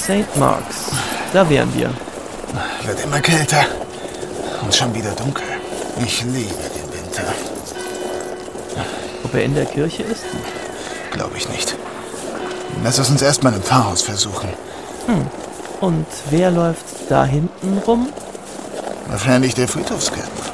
St. Mark's. Da wären wir. Wird immer kälter. Und schon wieder dunkel. Ich liebe den Winter. Ob er in der Kirche ist? Glaube ich nicht. Lass es uns erstmal im Pfarrhaus versuchen. Und wer läuft da hinten rum? Wahrscheinlich der Friedhofsgärtner.